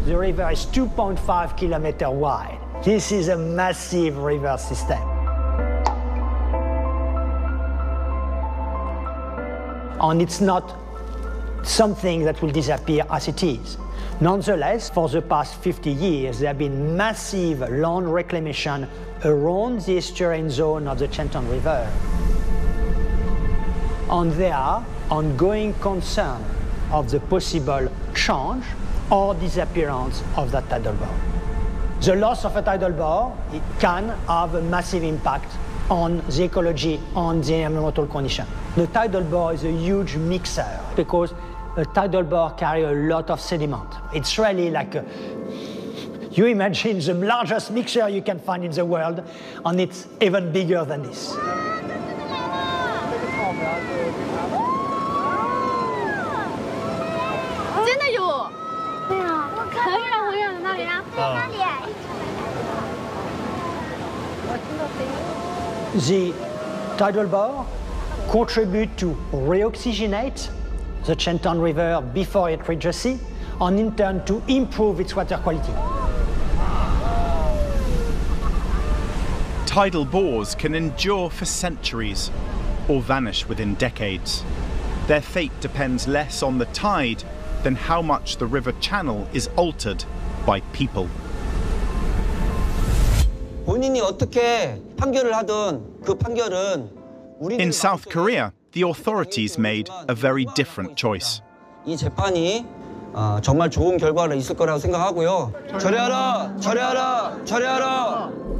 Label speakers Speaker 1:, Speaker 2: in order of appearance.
Speaker 1: The river is 2.5 kilometers wide. This is a massive river system. And it's not something that will disappear as it is. Nonetheless, for the past 50 years, there have been massive land reclamation around the estuarine zone of the Chenton River. And there are ongoing concerns of the possible change or disappearance of that tidal bore. The loss of a tidal bore, it can have a massive impact on the ecology, on the environmental condition. The tidal bore is a huge mixer because a tidal bore carries a lot of sediment. It's really like you imagine the largest mixer you can find in the world, and it's even bigger than this. The tidal bore contribute to reoxygenate the Chenton River before it reaches sea, and in turn to improve its water quality.
Speaker 2: Tidal bores can endure for centuries or vanish within decades. Their fate depends less on the tide than how much the river channel is altered by people. In South Korea, the authorities made a very different choice.
Speaker 3: 이 재판이 정말 좋은 결과가 있을 거라고 생각하고요. 철회하라! 철회하라! 철회하라!